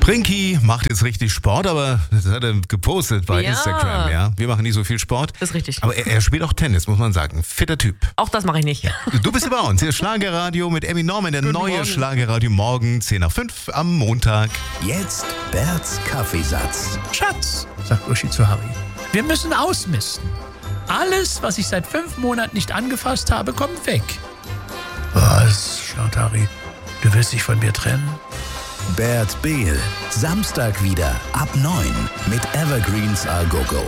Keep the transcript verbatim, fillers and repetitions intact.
Prinky macht jetzt richtig Sport, aber das hat er gepostet bei Ja. Instagram. Ja, wir machen nicht so viel Sport. Das ist richtig. Aber er, er spielt auch Tennis, muss man sagen. Fitter Typ. Auch das mache ich nicht. Du bist hier bei uns. Hier ist Schlagerradio mit Emmy Norman, der Guten neue Morgen. Schlagerradio morgen zehn nach fünf am Montag. Jetzt Berts Kaffeesatz. Schatz, sagt Uschi zu Harry, wir müssen ausmisten. Alles, was ich seit fünf Monaten nicht angefasst habe, kommt weg. Was, schnaubt Harry, du willst dich von mir trennen? Bert Behl. Samstag wieder ab neun mit Evergreens Al Gogo.